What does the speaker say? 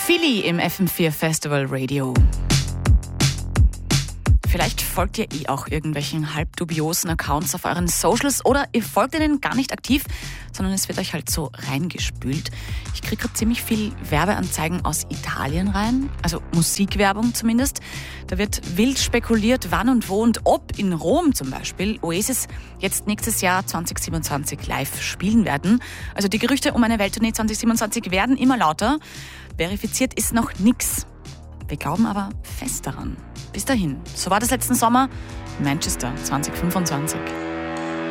Philly im FM4 Festival Radio. Vielleicht folgt ihr auch irgendwelchen halb dubiosen Accounts auf euren Socials oder ihr folgt ihnen gar nicht aktiv, sondern es wird euch halt so reingespült. Ich kriege gerade ziemlich viel Werbeanzeigen aus Italien rein, also Musikwerbung zumindest. Da wird wild spekuliert, wann und wo und ob in Rom zum Beispiel Oasis jetzt nächstes Jahr 2027 live spielen werden. Also die Gerüchte um eine Welttournee 2027 werden immer lauter. Verifiziert ist noch nichts. Wir glauben aber fest daran. Bis dahin, so war das letzten Sommer, Manchester 2025.